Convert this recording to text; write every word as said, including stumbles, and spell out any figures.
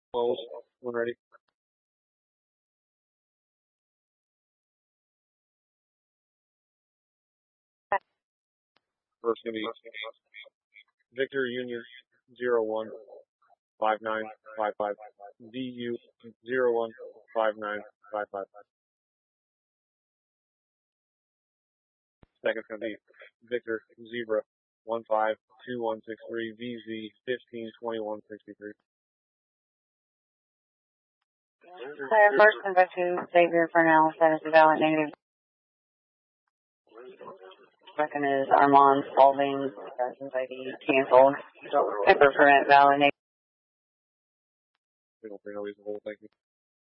Close. When ready. First gonna be Victor Union zero one five nine five five. V U zero one five nine five five. Second's gonna be Victor Zebra one five two one six three. V Z fifteen twenty one sixty three. Clear first and go to Xavier for now. Status is valid negative. Second is Armand Spalding. License I D canceled. Paper permit valid negative. We don't bring no reasonable. Thank you.